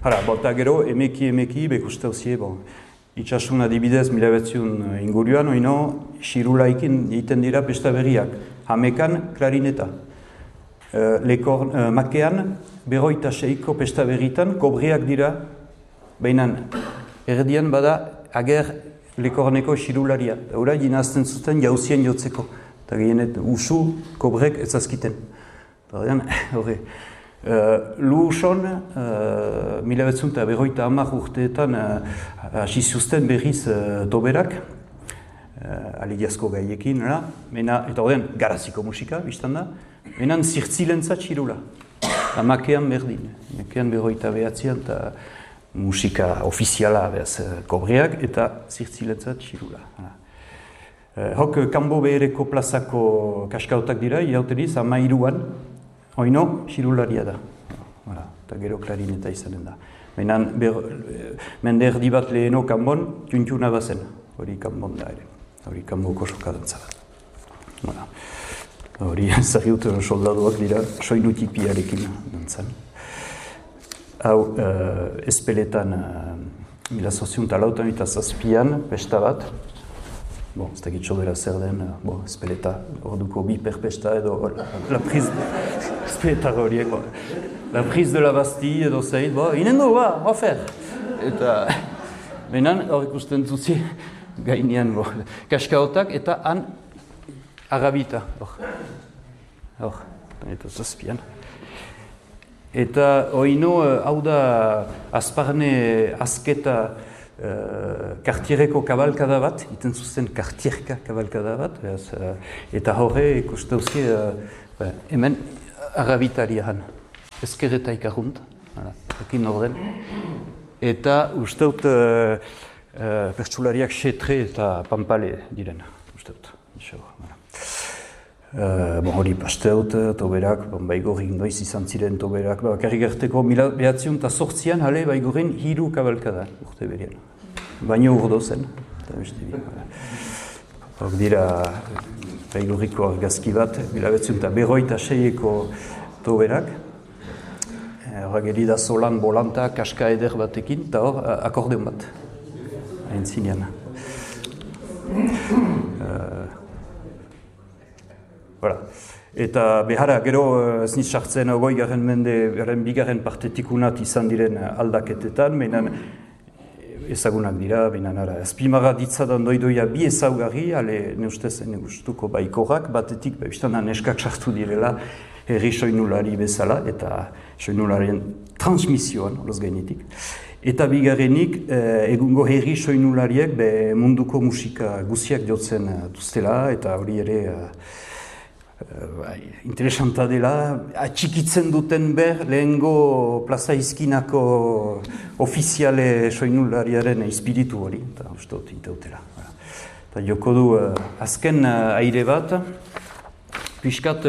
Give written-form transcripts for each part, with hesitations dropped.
Eta gero, emeki, bekuste hauzie, itxasun adibidez, 1900 inguruan, oino, xirulaikin egiten dira pesta berriak. Hamekan, klarineta. Makean, 26ko pesta berritan, kobreak dira, baina erdian bada, ager lekorneko xirularia. Hora, jinazten zuten jauzien jotzeko. Eta gehienet, usu, kobrek ezazkiten. Horre, Luuson, 1950 urteetan hasi zuzten berriz toberak, aligiazko gaiekin, eta horren garaziko musika, biztan da, menan zirtzilentzat xirula. Makean berdin, makean 1959 eta musika ofiziala behaz kobreak eta zirtzilentzat xirula. Hok kanbo behereko plazako kaskautak dira, irauteriz, 13an, oino, xirularia da. Eta gero klarineta izanen da. Mende erdi bat leheno kanbon, tuntuna bazen. Hori kanbon da ere. Hori kanboko sokadantza bat. Hori zahiut soldaduak dira, soinutipiarekin dantzan. Hau, espeletan, 1908an, pesta bat. Ez dakit sobera zer den, espeleta, orduko bi perpesta edo la prise, espeleta horiek, la prise de la Bastille edo zeit, inendo, ofer! Eta, benan, hor ikusten zuzi, gainean, kaskaotak, eta han, arabita, hor, eta zazpian. Eta, oino, hau da, azparne azketa, kartiereko kabalkada bat, iten zuzen kartierka kabalkada bat, eta horre ikustauzki hemen arabitarian, ezkerreta ikarrunt, ekin orden, eta usteut pertsulariak xetre eta pampale diren, usteut. Hori pasteut, toberak, baigorin noiz izan ziren toberak, bakarrik erteko 1908an, hale baigorin 3 kabalkada urte berian. Baino urdo zen, eta beste bi. Hor dira baigoriko argazki bat, 1956eko toberak. Hor gerida solan bolanta, kaska eder batekin, eta hor akordeon bat, hain zinean. Eta behara, gero ez niz sartzen 20. mende, bigarren partetik izan diren aldaketetan, menan ezagunak dira, menan azpimarra ditzadan doidoia bi ezaugarri, ale neustezen gustuko baikorrak, batetik, biztana neskak sartu direla herri soinulari bezala, eta soinularien transmisioan, horoz gainetik. Eta bigarrenik, egungo herri soinulariek munduko musika guziak jotzen duztela, eta hori ere interesanta dela, atxikitzen duten lehengo plaza izkinako ofiziale soinulariaren espiritu hori, eta uste dut iteutela. Eta joko du azken aire bat, pixkat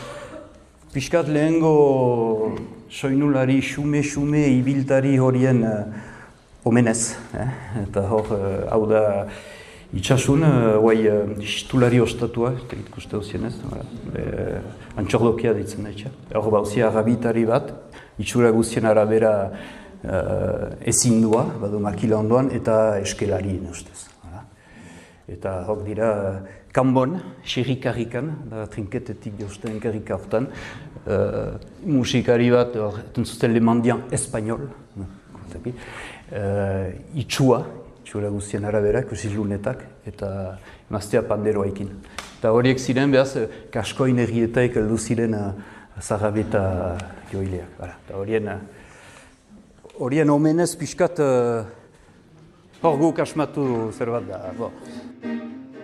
lehengo soinulari xume ibiltari horien omenez. Eta hor, hau da, itxasun, guai, istulari ostatua, eta ikuste duzienez, antxordokia ditzen da. Hor bauzia arabitari bat, itxura guztien arabera ezindua, badu makila ondoan, eta eskelari ustez. Eta hor dira, kanbon, xerrikarrikan, da trinketetik jausten karrika hortan, musikari bat, eten zuten Le Mendiant espainol, itxura guztien arabera, ikusiz lunetak, eta emaztea panderoaikin. Eta horiek ziren, behaz, kaskoin errietaik heldu ziren zarrabeta joileak. Eta horien omenez pixkat hor guk asmatu zer bat da.